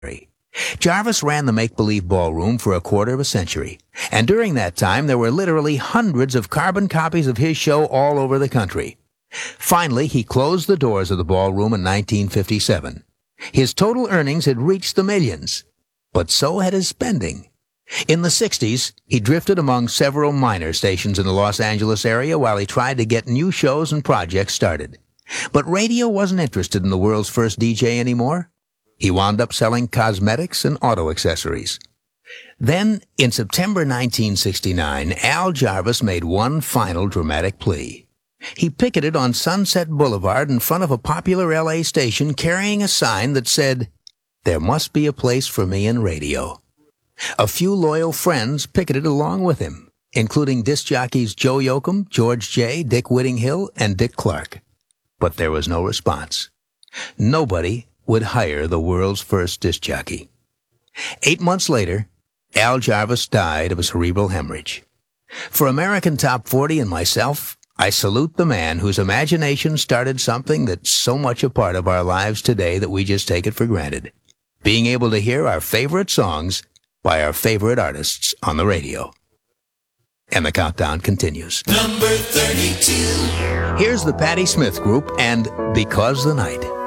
Jarvis ran the make-believe ballroom for a quarter of a century, and during that time there were literally hundreds of carbon copies of his show all over the country. Finally, he closed the doors of the ballroom in 1957. His total earnings had reached the millions, but so had his spending. In the 60s, he drifted among several minor stations in the Los Angeles area while he tried to get new shows and projects started. But radio wasn't interested in the world's first DJ anymore. He wound up selling cosmetics and auto accessories. Then, in September 1969, Al Jarvis made one final dramatic plea. He picketed on Sunset Boulevard in front of a popular L.A. station carrying a sign that said, "There must be a place for me in radio." A few loyal friends picketed along with him, including disc jockeys Joe Yoakum, George J., Dick Whittinghill, and Dick Clark. But there was no response. Nobody would hire the world's first disc jockey. 8 months later, Al Jarvis died of a cerebral hemorrhage. For American Top 40 and myself, I salute the man whose imagination started something that's so much a part of our lives today that we just take it for granted. Being able to hear our favorite songs by our favorite artists on the radio. And the countdown continues. Number 32. Here's the Patti Smith Group and Because the Night.